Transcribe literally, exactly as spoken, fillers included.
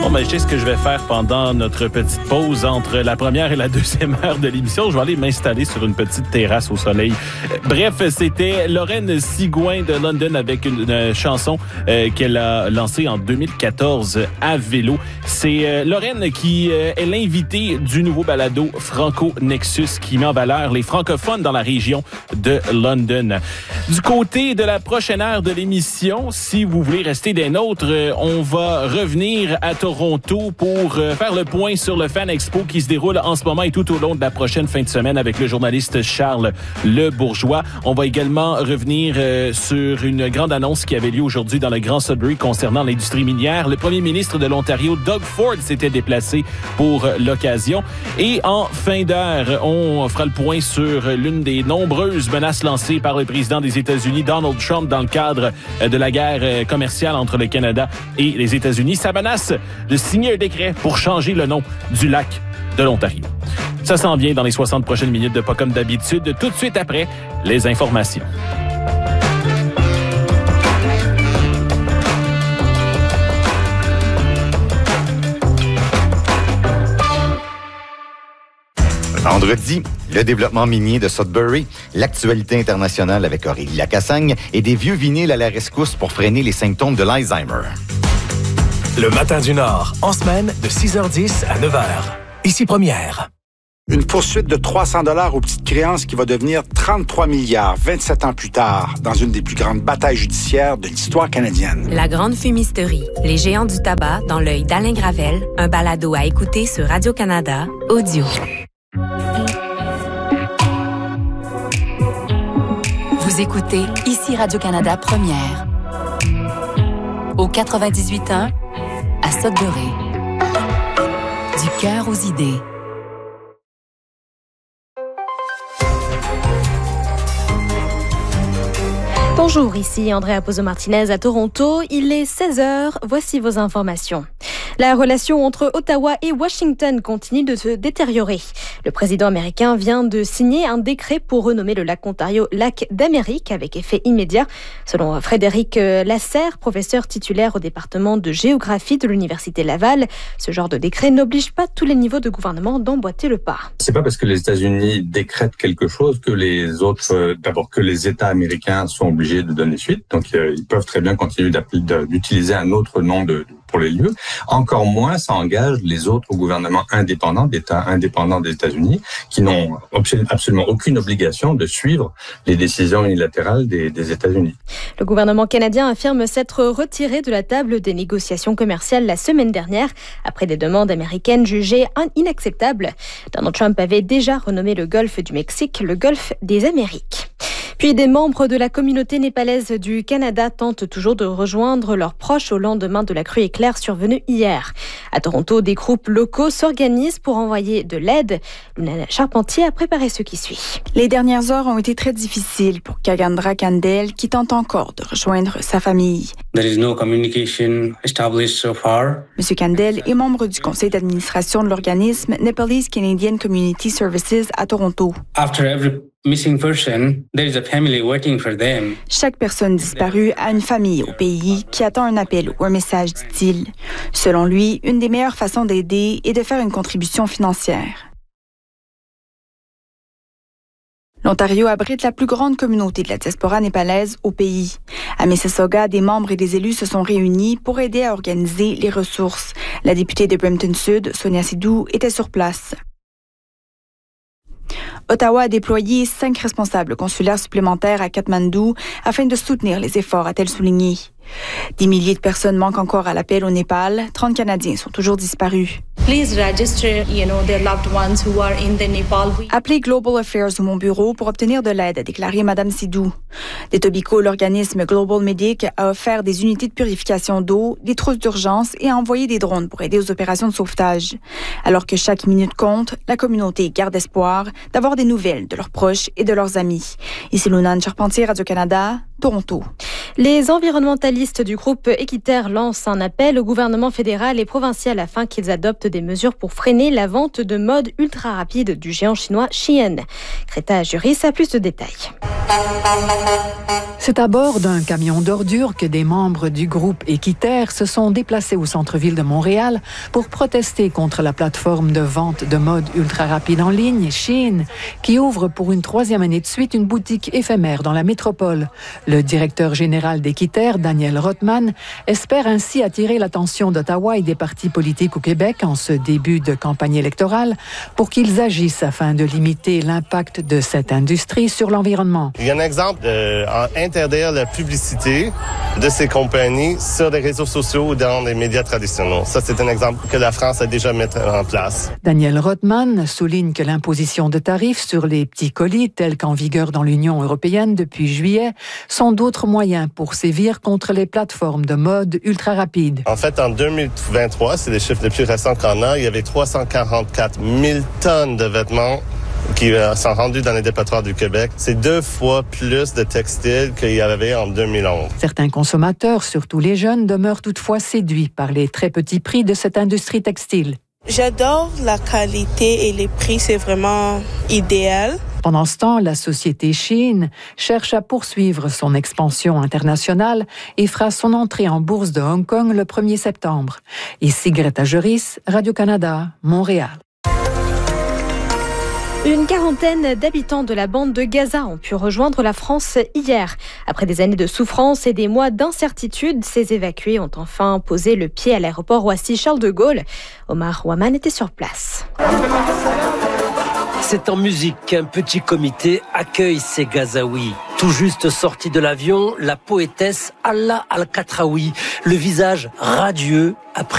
Bon, ben, je sais ce que je vais faire pendant notre petite pause entre la première et la deuxième heure de l'émission. Je vais aller m'installer sur une petite terrasse au soleil. Bref, c'était Lorraine Sigouin de London avec une, une chanson euh, qu'elle a lancée en deux mille quatorze à vélo. C'est euh, Lorraine qui euh, est l'invitée du nouveau balado Franco Nexus qui met en valeur les francophones dans la région de London. Du côté de la prochaine heure de l'émission, si vous voulez rester des nôtres, euh, on va revenir à Toronto pour euh, faire le point sur le Fan Expo qui se déroule en ce moment et tout au long de la prochaine fin de semaine avec le journaliste Charles Le Bourgeois. On va également revenir euh, sur une grande annonce qui avait lieu aujourd'hui dans le Grand Sudbury concernant l'industrie minière. Le premier ministre de l'Ontario, Doug Ford, s'était déplacé pour euh, l'occasion. Et en fin d'heure, on fera le point sur l'une des nombreuses menaces lancées par le président des États-Unis, Donald Trump, dans le cadre euh, de la guerre euh, commerciale entre le Canada et les États-Unis. Ça menace de signer un décret pour changer le nom du lac de l'Ontario. Ça s'en vient dans les soixante prochaines minutes de Pas comme d'habitude, tout de suite après les informations. Vendredi, le développement minier de Sudbury, l'actualité internationale avec Aurélie Lacassagne et des vieux vinyles à la rescousse pour freiner les symptômes de l'Alzheimer. Le Matin du Nord, en semaine de six heures dix à neuf heures. Ici Première. Une poursuite de trois cents dollars aux petites créances qui va devenir trente-trois milliards vingt-sept ans plus tard, dans une des plus grandes batailles judiciaires de l'histoire canadienne. La Grande Fumisterie, les géants du tabac dans l'œil d'Alain Gravel, un balado à écouter sur Radio-Canada, audio. Vous écoutez ici Radio-Canada Première. Au quatre-vingt-dix-huit ans, à Sudbury. Du cœur aux idées. Bonjour, ici Andrea Pozo-Martinez à Toronto. Il est seize heures, voici vos informations. La relation entre Ottawa et Washington continue de se détériorer. Le président américain vient de signer un décret pour renommer le lac Ontario lac d'Amérique avec effet immédiat. Selon Frédéric Lasserre, professeur titulaire au département de géographie de l'Université Laval, ce genre de décret n'oblige pas tous les niveaux de gouvernement d'emboîter le pas. C'est pas parce que les États-Unis décrètent quelque chose que les autres, euh, d'abord que les États américains sont obligés de donner suite. Donc euh, ils peuvent très bien continuer d'utiliser un autre nom de, pour les lieux. Encore moins, ça engage les autres gouvernements indépendants, d'États indépendants des États-Unis, qui n'ont absolument aucune obligation de suivre les décisions unilatérales des, des États-Unis. Le gouvernement canadien affirme s'être retiré de la table des négociations commerciales la semaine dernière, après des demandes américaines jugées inacceptables. Donald Trump avait déjà renommé le golfe du Mexique le golfe des Amériques. Puis des membres de la communauté népalaise du Canada tentent toujours de rejoindre leurs proches au lendemain de la crue éclair survenue hier. À Toronto, des groupes locaux s'organisent pour envoyer de l'aide. Luna Charpentier a préparé ce qui suit. Les dernières heures ont été très difficiles pour Kagandra Kandel qui tente encore de rejoindre sa famille. There is no communication established so far. Monsieur Kandel est membre du conseil d'administration de l'organisme Nepalese Canadian Community Services à Toronto. After every missing person, there is a family waiting for them. Chaque personne disparue a une famille au pays qui attend un appel ou un message, dit-il. Selon lui, une des meilleures façons d'aider est de faire une contribution financière. L'Ontario abrite la plus grande communauté de la diaspora népalaise au pays. À Mississauga, des membres et des élus se sont réunis pour aider à organiser les ressources. La députée de Brampton Sud, Sonia Sidhu, était sur place. Ottawa a déployé cinq responsables consulaires supplémentaires à Katmandou afin de soutenir les efforts, a-t-elle souligné. Des milliers de personnes manquent encore à l'appel au Népal. trente Canadiens sont toujours disparus. Please register, you know, their loved ones who are in the Nepal. Appelez Global Affairs ou mon bureau pour obtenir de l'aide, a déclaré Mme Sidhu. D'Etobicoke, l'organisme Global Medic a offert des unités de purification d'eau, des trousses d'urgence et a envoyé des drones pour aider aux opérations de sauvetage. Alors que chaque minute compte, la communauté garde espoir d'avoir des nouvelles de leurs proches et de leurs amis. Ici Luna Charpentier, Radio-Canada, Toronto. Les environnementalistes du groupe Équiterre lancent un appel au gouvernement fédéral et provincial afin qu'ils adoptent des mesures pour freiner la vente de mode ultra rapide du géant chinois Shein. Greta Juris a plus de détails. C'est à bord d'un camion d'ordures que des membres du groupe Équiterre se sont déplacés au centre-ville de Montréal pour protester contre la plateforme de vente de mode ultra rapide en ligne, Shein, qui ouvre pour une troisième année de suite une boutique éphémère dans la métropole. Le directeur général d'Équiterre, Daniel Rothman, espère ainsi attirer l'attention d'Ottawa et des partis politiques au Québec en ce début de campagne électorale pour qu'ils agissent afin de limiter l'impact de cette industrie sur l'environnement. Il y a un exemple de interdire la publicité de ces compagnies sur les réseaux sociaux ou dans les médias traditionnels. Ça, c'est un exemple que la France a déjà mis en place. Daniel Rothman souligne que l'imposition de tarifs sur les petits colis, tels qu'en vigueur dans l'Union européenne depuis juillet, sont d'autres moyens pour sévir contre les plateformes de mode ultra rapides. En fait, en deux mille vingt-trois, c'est les chiffres les plus récents qu'on a, il y avait trois cent quarante-quatre mille tonnes de vêtements qui sont rendus dans les dépotoirs du Québec. C'est deux fois plus de textiles qu'il y avait en deux mille onze. Certains consommateurs, surtout les jeunes, demeurent toutefois séduits par les très petits prix de cette industrie textile. J'adore la qualité et les prix, c'est vraiment idéal. Pendant ce temps, la société Shein cherche à poursuivre son expansion internationale et fera son entrée en bourse de Hong Kong le premier septembre. Ici Greta Joris, Radio-Canada, Montréal. Une quarantaine d'habitants de la bande de Gaza ont pu rejoindre la France hier. Après des années de souffrance et des mois d'incertitude, ces évacués ont enfin posé le pied à l'aéroport Roissy-Charles de Gaulle. Omar Ouaman était sur place. C'est en musique qu'un petit comité accueille ces Gazaouis. Tout juste sortie de l'avion, la poétesse Allah Al-Katraoui, le visage radieux après